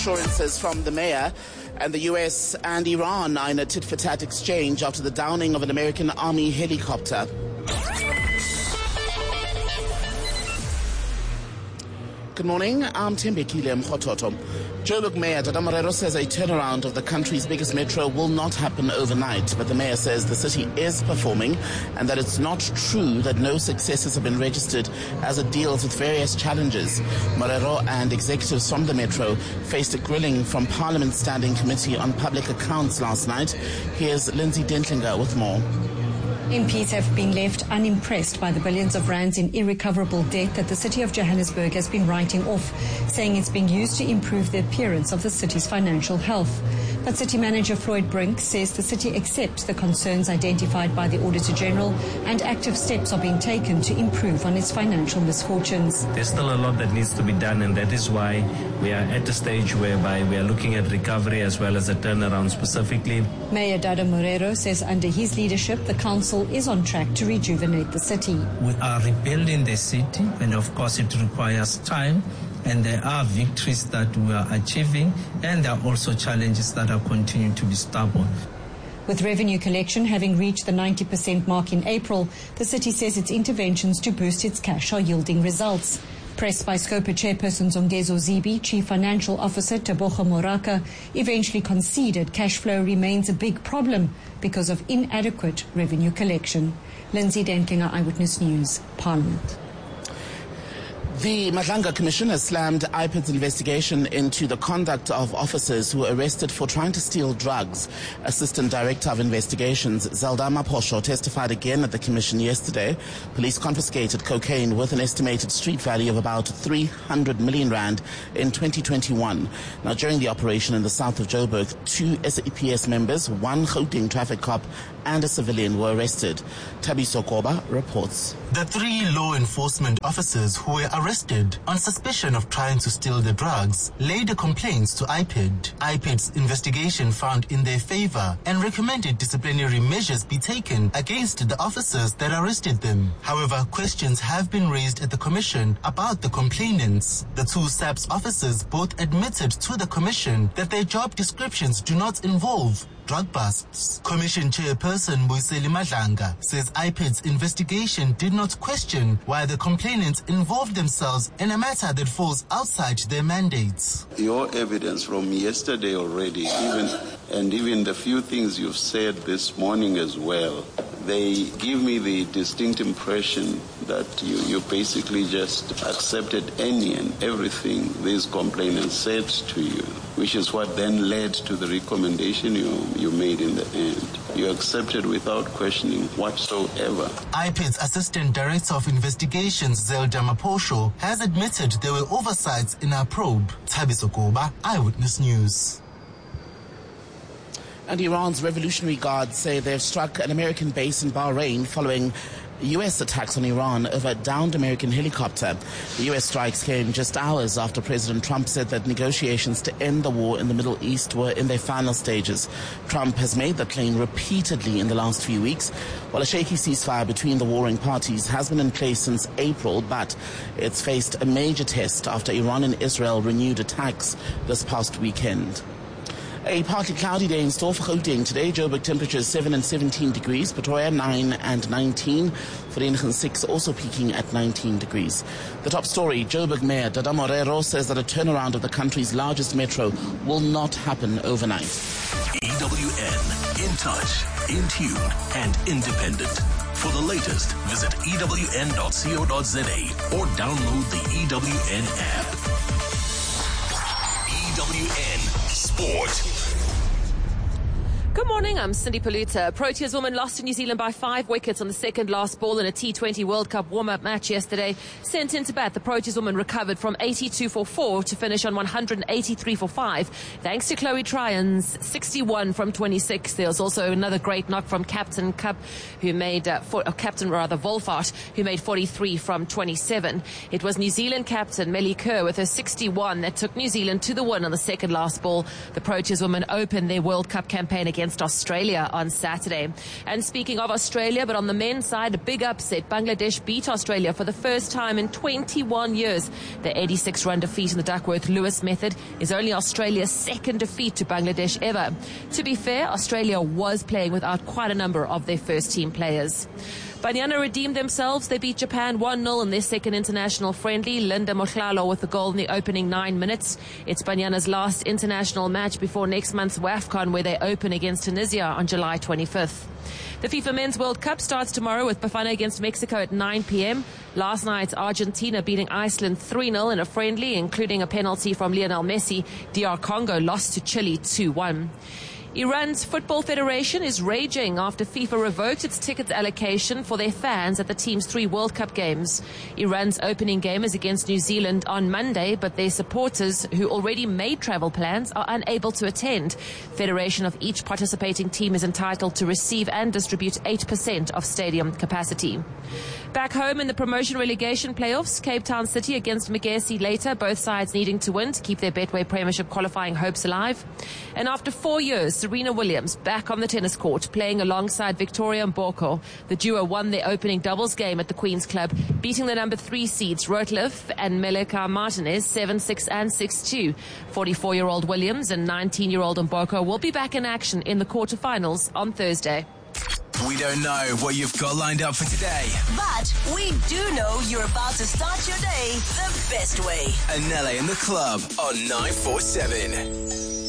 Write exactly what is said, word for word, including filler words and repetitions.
Assurances from the mayor, and the U S and Iran are in a tit-for-tat exchange after the downing of an American Army helicopter. Good morning, I'm Tembekile Mkhototo. Joburg Mayor Dada Morero says a turnaround of the country's biggest metro will not happen overnight, but the mayor says the city is performing and that it's not true that no successes have been registered as it deals with various challenges. Morero and executives from the metro faced a grilling from Parliament's Standing Committee on Public Accounts last night. Here's Lindsay Dentlinger with more. M Ps have been left unimpressed by the billions of rands in irrecoverable debt that the city of Johannesburg has been writing off, saying it's being used to improve the appearance of the city's financial health. But City Manager Floyd Brink says the city accepts the concerns identified by the Auditor General and active steps are being taken to improve on its financial misfortunes. There's still a lot that needs to be done, and that is why we are at a stage whereby we are looking at recovery as well as a turnaround specifically. Mayor Dada Morero says under his leadership, the council is on track to rejuvenate the city. We are rebuilding the city, and of course it requires time, and there are victories that we are achieving, and there are also challenges that are continuing to be stubborn. With revenue collection having reached the ninety percent mark in April, the city says its interventions to boost its cash are yielding results. Pressed by Scopa chairperson Zongezo Zibi, Chief Financial Officer Tebogo Moraka eventually conceded cash flow remains a big problem because of inadequate revenue collection. Lindsay Dentlinger, Eyewitness News, Parliament. The Madlanga Commission has slammed I P I D's investigation into the conduct of officers who were arrested for trying to steal drugs. Assistant Director of Investigations Zelda Maposho testified again at the Commission yesterday. Police confiscated cocaine with an estimated street value of about three hundred million rand in twenty twenty-one. Now, during the operation in the south of Joburg, two S A P S members, one Gauteng traffic cop and a civilian were arrested. Thabiso Koba reports. The three law enforcement officers who were arrested on suspicion of trying to steal the drugs laid a complaint to I P I D. I P I D's investigation found in their favor and recommended disciplinary measures be taken against the officers that arrested them. However, questions have been raised at the Commission about the complainants. The two S A P S officers both admitted to the Commission that their job descriptions do not involve drug busts. Commission Chairperson Mbuyiseli Madlanga says I P I D's investigation did not question why the complainants involved themselves in a matter that falls outside their mandates. Your evidence from yesterday already, even and even the few things you've said this morning as well, they give me the distinct impression that you, you basically just accepted any and everything these complainants said to you, which is what then led to the recommendation you, you made in the end. You accepted without questioning whatsoever. I P I D's Assistant Director of Investigations, Zelda Maposho, has admitted there were oversights in our probe. Thabiso Koba, Eyewitness News. And Iran's Revolutionary Guards say they've struck an American base in Bahrain following U S attacks on Iran over a downed American helicopter. The U S strikes came just hours after President Trump said that negotiations to end the war in the Middle East were in their final stages. Trump has made that claim repeatedly in the last few weeks, while a shaky ceasefire between the warring parties has been in place since April, but it's faced a major test after Iran and Israel renewed attacks this past weekend. A partly cloudy day in store for Gauteng today. Joburg temperatures seven and seventeen degrees. Pretoria nine and nineteen. Vereeniging six also peaking at nineteen degrees. The top story, Joburg Mayor Dada Morero says that a turnaround of the country's largest metro will not happen overnight. E W N, in touch, in tune and independent. For the latest, visit E W N dot co dot za or download the E W N app. E W N Sport. Good morning, I'm Cindy Paluta. Proteas women lost to New Zealand by five wickets on the second last ball in a T twenty World Cup warm-up match yesterday. Sent into bat, the Proteas women recovered from eighty-two for four to finish on one hundred eighty-three for five, thanks to Chloe Tryon's sixty-one from twenty-six. There was also another great knock from Captain Cup, who made, uh, for, uh, Captain rather, Wolfart, who made forty-three from twenty-seven. It was New Zealand captain Melly Kerr with her sixty-one that took New Zealand to the win on the second last ball. The Proteas women opened their World Cup campaign against against Australia on Saturday. And speaking of Australia, but on the men's side, a big upset. Bangladesh beat Australia for the first time in twenty-one years. The eighty-six run defeat in the Duckworth-Lewis method is only Australia's second defeat to Bangladesh ever. To be fair, Australia was playing without quite a number of their first team players. Banyana redeemed themselves. They beat Japan one nil in their second international friendly. Linda Mohlalo with the goal in the opening nine minutes. It's Banyana's last international match before next month's WAFCON, where they open against Tunisia on July twenty-fifth. The FIFA Men's World Cup starts tomorrow with Bafana against Mexico at nine p.m. Last night, Argentina beating Iceland three nil in a friendly, including a penalty from Lionel Messi. D R Congo lost to Chile two one. Iran's Football Federation is raging after FIFA revoked its ticket allocation for their fans at the team's three World Cup games. Iran's opening game is against New Zealand on Monday, but their supporters, who already made travel plans, are unable to attend. Federation of each participating team is entitled to receive and distribute eight percent of stadium capacity. Back home in the promotion relegation playoffs, Cape Town City against Magesi later, both sides needing to win to keep their Betway Premiership qualifying hopes alive. And after four years, Serena Williams back on the tennis court playing alongside Victoria Mboko. The duo won their opening doubles game at the Queen's Club, beating the number three seeds Roetlev and Melika Martinez seven six and six two. forty-four-year-old Williams and nineteen-year-old Mboko will be back in action in the quarterfinals on Thursday. We don't know what you've got lined up for today, but we do know you're about to start your day the best way. Anele in the Club on nine four seven.